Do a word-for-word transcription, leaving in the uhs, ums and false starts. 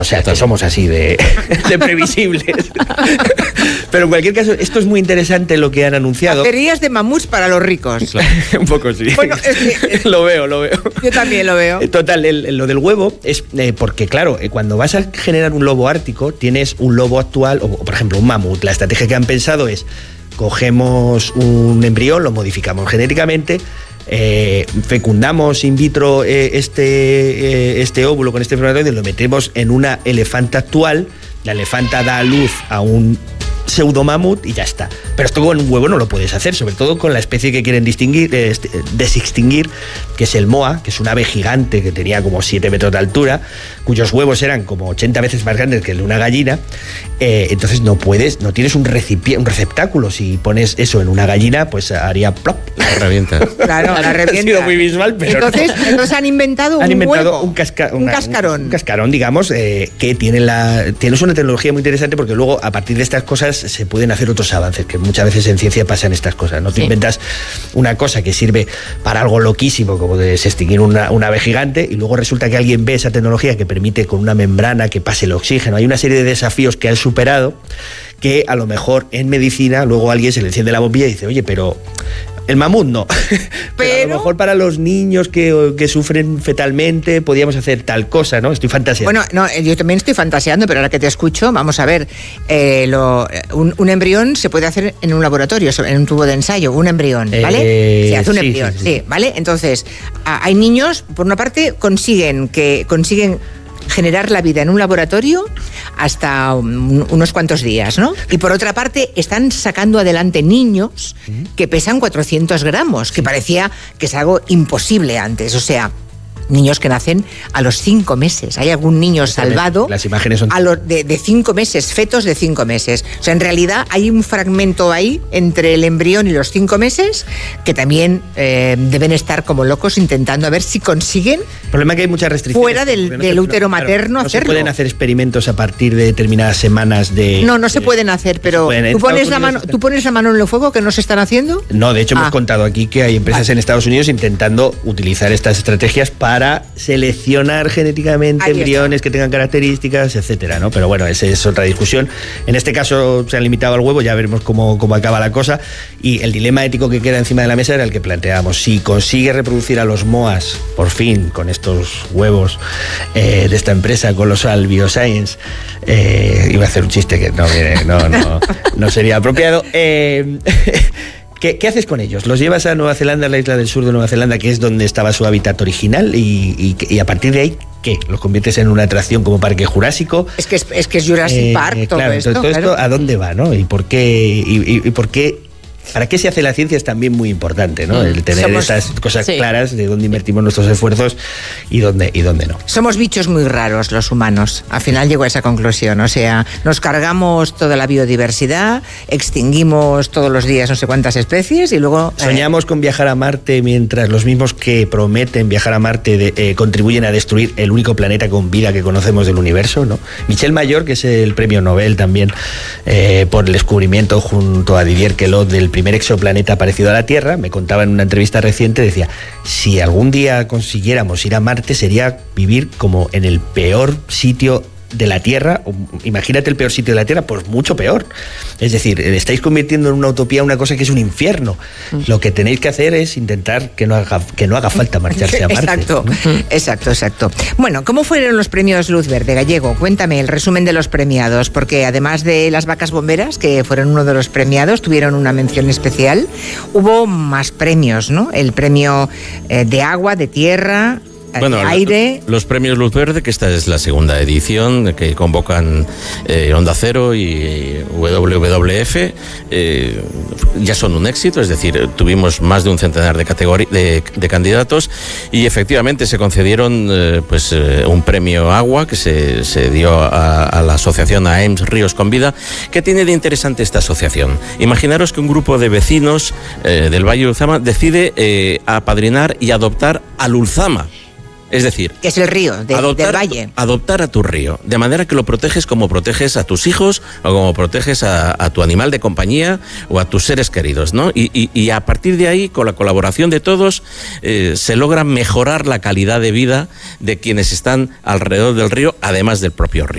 O sea, que somos así de, de previsibles. Pero en cualquier caso, esto es muy interesante lo que han anunciado. Baterías de mamuts para los ricos. Claro, un poco sí. Bueno, es que, lo veo, lo veo. Yo también lo veo. Total, el, lo del huevo es eh, porque, claro, eh, cuando vas a generar un lobo ártico, tienes un lobo actual, o por ejemplo un mamut. La estrategia que han pensado es, cogemos un embrión, lo modificamos genéticamente, Eh, fecundamos in vitro eh, este, eh, este óvulo con este espermatozoide, lo metemos en una elefanta actual, la elefanta da a luz a un pseudo mamut y ya está. Pero esto con un huevo no lo puedes hacer, sobre todo con la especie que quieren distinguir, eh, desextinguir, que es el moa, que es un ave gigante que tenía como siete metros de altura, cuyos huevos eran como ochenta veces más grandes que el de una gallina. Eh, entonces no puedes, no tienes un, recipi- un receptáculo. Si pones eso en una gallina, pues haría plop. La revienta. Claro, la revienta. Ha sido muy visual, pero entonces, no. entonces han inventado Han un inventado huevo, un, casca- un una, cascarón. Un, un cascarón, digamos, eh, que tiene la tiene una tecnología muy interesante, porque luego a partir de estas cosas se pueden hacer otros avances, que muchas veces en ciencia pasan estas cosas, ¿no? Te sí. inventas una cosa que sirve para algo loquísimo, como desextinguir una, una ave gigante, y luego resulta que alguien ve esa tecnología que permite con una membrana que pase el oxígeno. Hay una serie de desafíos que han superado, que a lo mejor en medicina luego alguien se le enciende la bombilla y dice, oye, pero el mamut no. Pero, pero a lo mejor para los niños que, que sufren fetalmente podíamos hacer tal cosa, ¿no? Estoy fantaseando. Bueno, no, yo también estoy fantaseando, pero ahora que te escucho, vamos a ver, eh, lo, un, un embrión se puede hacer en un laboratorio, en un tubo de ensayo, un embrión, ¿vale? Eh, se hace un sí, embrión, sí, sí. sí, ¿vale? Entonces, a, hay niños, por una parte, consiguen que consiguen generar la vida en un laboratorio hasta un, unos cuantos días, ¿no? Y por otra parte, están sacando adelante niños que pesan cuatrocientos gramos, que parecía que es algo imposible antes, o sea, niños que nacen a los cinco meses. Hay algún niño salvado Las imágenes son... a los de, de cinco meses, fetos de cinco meses. O sea, en realidad hay un fragmento ahí entre el embrión y los cinco meses que también eh, deben estar como locos intentando a ver si consiguen. El problema es que hay muchas restricciones. Fuera del, no del se, útero no, materno claro, no hacerlo. se pueden hacer experimentos a partir de determinadas semanas de... No, no se de, pueden hacer, pero pueden. ¿tú pones, la Unidos, mano, ¿tú pones la mano en el fuego que no se están haciendo? No, de hecho hemos Ah. contado aquí que hay empresas Vale. en Estados Unidos intentando utilizar estas estrategias para seleccionar genéticamente Ahí está. embriones que tengan características, etcétera, ¿no? Pero bueno, esa es otra discusión. En este caso se han limitado al huevo, ya veremos cómo, cómo acaba la cosa. Y el dilema ético que queda encima de la mesa era el que planteábamos. Si consigue reproducir a los moas, por fin, con estos huevos eh, de esta empresa Colossal Bioscience, eh, iba a hacer un chiste que no, viene, no, no, no sería apropiado. Eh, ¿Qué, ¿Qué haces con ellos? ¿Los llevas a Nueva Zelanda, a la isla del sur de Nueva Zelanda, que es donde estaba su hábitat original? Y, y, y a partir de ahí, ¿qué? ¿Los conviertes en una atracción como Parque Jurásico? Es que es, es, que es Jurassic Eh, Park todo claro, esto. todo claro. esto, ¿a dónde va, no? ¿Y por qué? Y, y, y por qué? ¿Para qué se hace la ciencia? Es también muy importante, ¿no? El tener Somos- estas cosas sí. claras de dónde invertimos nuestros esfuerzos y dónde, y dónde no. Somos bichos muy raros los humanos. Al final llego a esa conclusión. O sea, nos cargamos toda la biodiversidad, extinguimos todos los días no sé cuántas especies y luego... eh, Soñamos con viajar a Marte mientras los mismos que prometen viajar a Marte de, eh, contribuyen a destruir el único planeta con vida que conocemos del universo, ¿no? Michel Mayor, que es el premio Nobel también eh, por el descubrimiento junto a Didier Queloz del primer exoplaneta parecido a la Tierra, me contaba en una entrevista reciente, decía, si algún día consiguiéramos ir a Marte sería vivir como en el peor sitio de la Tierra. Imagínate el peor sitio de la Tierra, pues mucho peor. Es decir, estáis convirtiendo en una utopía una cosa que es un infierno. Lo que tenéis que hacer es intentar que no haga, que no haga falta marcharse a Marte. Exacto, ¿no? exacto, exacto. Bueno, ¿cómo fueron los premios Luz Verde, Gallego? Cuéntame el resumen de los premiados, porque además de las vacas bomberas, que fueron uno de los premiados, tuvieron una mención especial, hubo más premios, ¿no? El premio eh, de agua, de tierra... Bueno, aire. Los premios Luz Verde, que esta es la segunda edición, que convocan eh, Onda Cero y W W F, eh, ya son un éxito, es decir, tuvimos más de un centenar de, categori- de, de candidatos y efectivamente se concedieron eh, pues eh, un premio Agua que se, se dio a, a la asociación A E M S Ríos con Vida. ¿Qué tiene de interesante esta asociación? Imaginaros que un grupo de vecinos eh, del Valle de Ulzama decide eh, apadrinar y adoptar al Ulzama. Es decir, que es el río de, adoptar, del valle. Adoptar a tu río, de manera que lo proteges como proteges a tus hijos o como proteges a, a tu animal de compañía o a tus seres queridos, ¿no? Y, y, y a partir de ahí, con la colaboración de todos, eh, se logra mejorar la calidad de vida de quienes están alrededor del río, además del propio río.